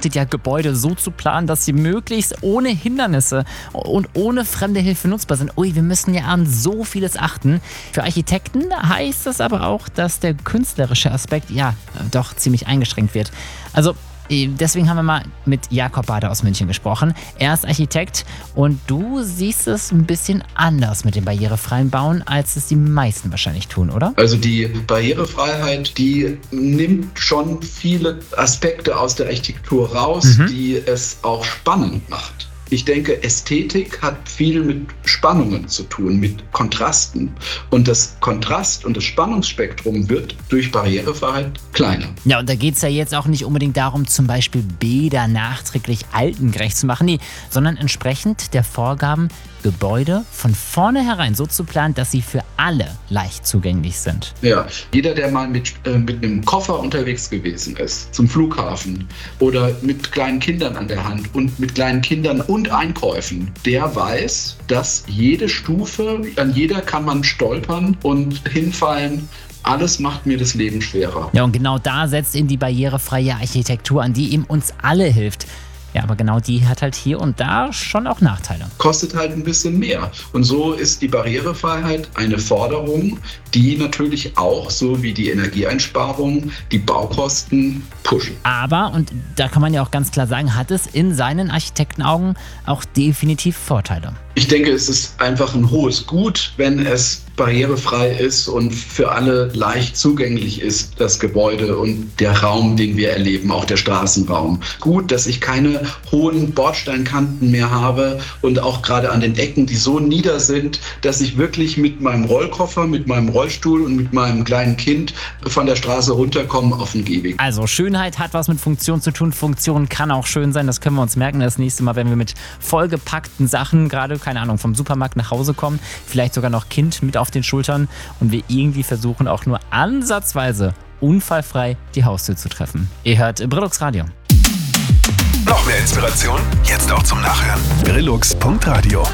lautet ja, Gebäude so zu planen, dass sie möglichst ohne Hindernisse und ohne fremde Hilfe nutzbar sind. Ui, wir müssen ja an so vieles achten. Für Architekten heißt das aber auch, dass der künstlerische Aspekt ja doch ziemlich eingeschränkt wird. Also deswegen haben wir mal mit Jakob Bade aus München gesprochen. Er ist Architekt und du siehst es ein bisschen anders mit dem barrierefreien Bauen, als es die meisten wahrscheinlich tun, oder? Also die Barrierefreiheit, die nimmt schon viele Aspekte aus der Architektur raus, die es auch spannend macht. Ich denke, Ästhetik hat viel mit Spannungen zu tun, mit Kontrasten. Und das Kontrast- und das Spannungsspektrum wird durch Barrierefreiheit kleiner. Ja, und da geht es ja jetzt auch nicht unbedingt darum, zum Beispiel Bäder nachträglich altengerecht zu machen, nee, sondern entsprechend der Vorgaben, Gebäude von vornherein so zu planen, dass sie für alle leicht zugänglich sind. Ja, jeder, der mal mit einem Koffer unterwegs gewesen ist, zum Flughafen oder mit kleinen Kindern an der Hand und mit kleinen Kindern und Einkäufen, der weiß, dass jede Stufe, an jeder kann man stolpern und hinfallen. Alles macht mir das Leben schwerer. Ja, und genau da setzt eben die barrierefreie Architektur an, die eben uns alle hilft. Ja, aber genau die hat halt hier und da schon auch Nachteile. Kostet halt ein bisschen mehr. Und so ist die Barrierefreiheit eine Forderung, die natürlich auch, so wie die Energieeinsparung, die Baukosten pushen. Aber, und da kann man ja auch ganz klar sagen, hat es in seinen Architektenaugen auch definitiv Vorteile. Ich denke, es ist einfach ein hohes Gut, wenn es barrierefrei ist und für alle leicht zugänglich ist, das Gebäude und der Raum, den wir erleben, auch der Straßenraum. Gut, dass ich keine hohen Bordsteinkanten mehr habe und auch gerade an den Ecken, die so nieder sind, dass ich wirklich mit meinem Rollkoffer, mit meinem Rollstuhl und mit meinem kleinen Kind von der Straße runterkomme auf den Gehweg. Also Schönheit hat was mit Funktion zu tun. Funktion kann auch schön sein, das können wir uns merken. Das nächste Mal, wenn wir mit vollgepackten Sachen, gerade, keine Ahnung, vom Supermarkt nach Hause kommen, vielleicht sogar noch Kind mit auf den Schultern und wir irgendwie versuchen, auch nur ansatzweise unfallfrei die Haustür zu treffen. Ihr hört Brillux Radio. Noch mehr Inspiration? Jetzt auch zum Nachhören. Brillux.radio